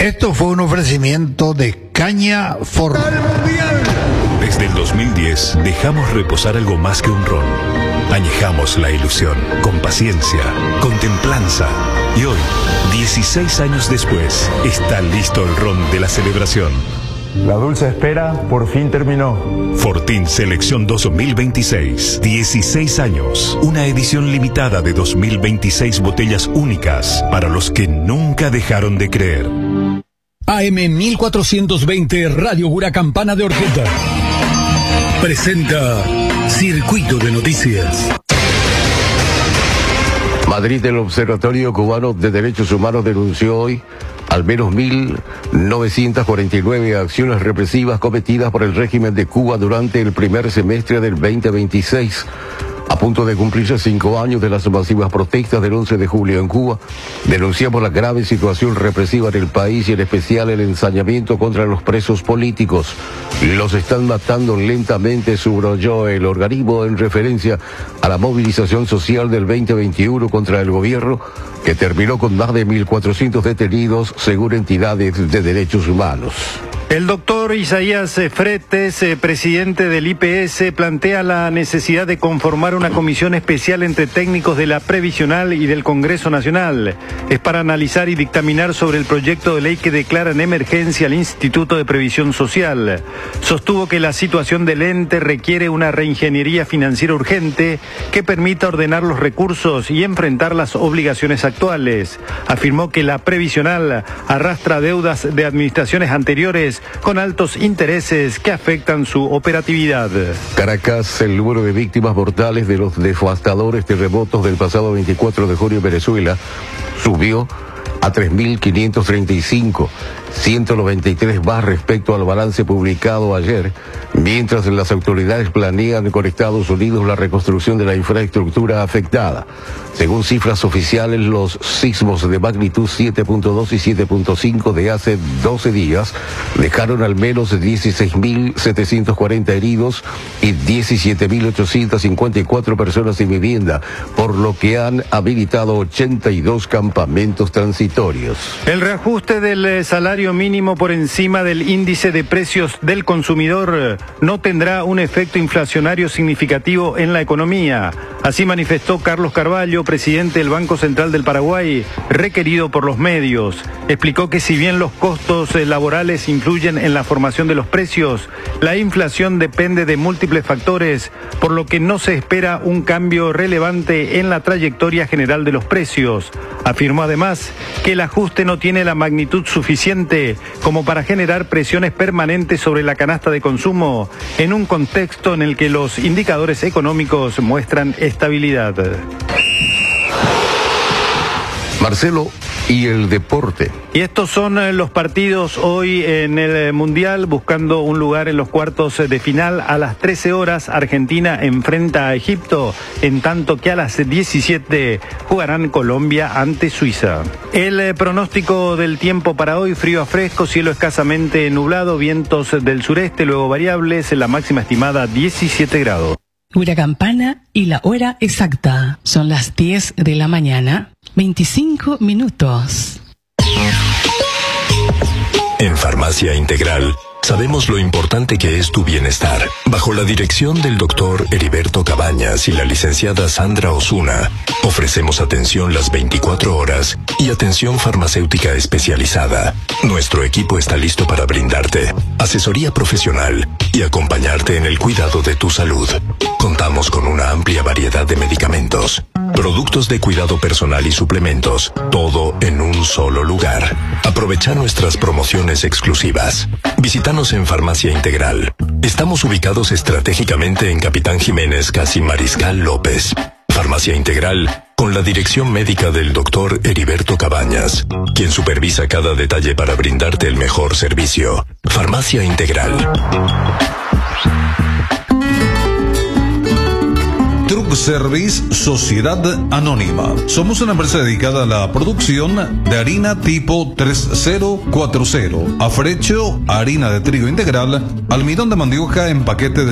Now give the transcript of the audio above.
Esto fue un ofrecimiento de Caña Ford. Desde el 2010 dejamos reposar algo más que un ron. Añejamos la ilusión con paciencia, con templanza. Y hoy, 16 años después, está listo el ron de la celebración. La dulce espera por fin terminó. Fortín Selección 2026. 16 años. Una edición limitada de 2026 botellas únicas para los que nunca dejaron de creer. AM 1420 Radio Huracampana de Orqueta presenta Circuito de Noticias. Madrid, el Observatorio Cubano de Derechos Humanos denunció hoy al menos 1.949 acciones represivas cometidas por el régimen de Cuba durante el primer semestre del 2026. A punto de cumplirse 5 años de las masivas protestas del 11 de julio en Cuba, denunciamos la grave situación represiva del país y en especial el ensañamiento contra los presos políticos. Los están matando lentamente, subrayó el organismo en referencia a la movilización social del 2021 contra el gobierno, que terminó con más de 1.400 detenidos, según entidades de derechos humanos. El doctor Isaías Fretes, presidente del IPS, plantea la necesidad de conformar una comisión especial entre técnicos de la Previsional y del Congreso Nacional. Es para analizar y dictaminar sobre el proyecto de ley que declara en emergencia al Instituto de Previsión Social. Sostuvo que la situación del ente requiere una reingeniería financiera urgente que permita ordenar los recursos y enfrentar las obligaciones actuales. Afirmó que la Previsional arrastra deudas de administraciones anteriores con altos intereses que afectan su operatividad. Caracas, el número de víctimas mortales de los devastadores terremotos del pasado 24 de junio en Venezuela subió a 3.535, 193 más respecto al balance publicado ayer, mientras las autoridades planean con Estados Unidos la reconstrucción de la infraestructura afectada. Según cifras oficiales, los sismos de magnitud 7.2 y 7.5 de hace 12 días dejaron al menos 16.740 heridos y 17.854 personas sin vivienda, por lo que han habilitado 82 campamentos transitorios. El reajuste del salario mínimo por encima del índice de precios del consumidor no tendrá un efecto inflacionario significativo en la economía. Así manifestó Carlos Carvalho, presidente del Banco Central del Paraguay, requerido por los medios. Explicó que si bien los costos laborales influyen en la formación de los precios, la inflación depende de múltiples factores, por lo que no se espera un cambio relevante en la trayectoria general de los precios. Afirmó además que el ajuste no tiene la magnitud suficiente como para generar presiones permanentes sobre la canasta de consumo, en un contexto en el que los indicadores económicos muestran estabilidad. Marcelo, y el deporte. Y estos son los partidos hoy en el Mundial, buscando un lugar en los cuartos de final. A las 13 horas, Argentina enfrenta a Egipto, en tanto que a las 17 jugarán Colombia ante Suiza. El pronóstico del tiempo para hoy: frío a fresco, cielo escasamente nublado, vientos del sureste, luego variables, la máxima estimada 17 grados. Huracampana y la hora exacta. Son las 10 de la mañana, 25 minutos. En Farmacia Integral sabemos lo importante que es tu bienestar. Bajo la dirección del doctor Heriberto Cabañas y la licenciada Sandra Osuna, ofrecemos atención las 24 horas y atención farmacéutica especializada. Nuestro equipo está listo para brindarte asesoría profesional y acompañarte en el cuidado de tu salud. Contamos con una amplia variedad de medicamentos, productos de cuidado personal y suplementos, todo en un solo lugar. Aprovecha nuestras promociones exclusivas. Visítanos en Farmacia Integral. Estamos ubicados estratégicamente en Capitán Jiménez, casi Mariscal López. Farmacia Integral, con la dirección médica del doctor Heriberto Cabañas, quien supervisa cada detalle para brindarte el mejor servicio. Farmacia Integral. Truck Service Sociedad Anónima. Somos una empresa dedicada a la producción de harina tipo 3040, afrecho, harina de trigo integral, almidón de mandioca en paquete de